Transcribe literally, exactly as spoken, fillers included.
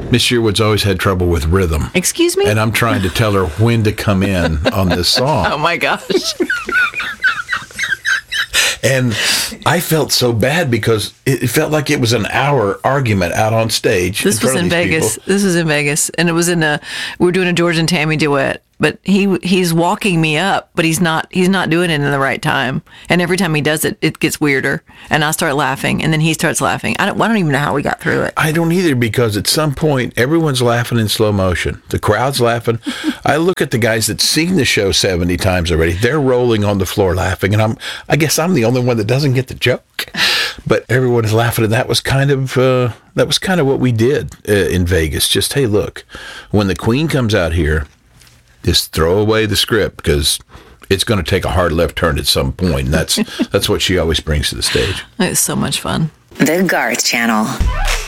Miss Sherwood's always had trouble with rhythm. Excuse me? And I'm trying to tell her when to come in on this song. Oh, my gosh. And I felt so bad because it felt like it was an hour argument out on stage. This was in Vegas. People. This was in Vegas. And it was in a, we were doing a George and Tammy duet. But he he's walking me up, but he's not he's not doing it in the right time. And every time he does it, it gets weirder. And I start laughing, and then he starts laughing. I don't I don't even know how we got through it. I don't either, because at some point everyone's laughing in slow motion. The crowd's laughing. I look at the guys that seen the show seventy times already. They're rolling on the floor laughing, and I'm I guess I'm the only one that doesn't get the joke. But everyone is laughing, and that was kind of uh, that was kind of what we did uh, in Vegas. Just, hey, look, when the Queen comes out here, just throw away the script, because it's going to take a hard left turn at some point, and that's that's what she always brings to the stage. It's so much fun. The Garth Channel.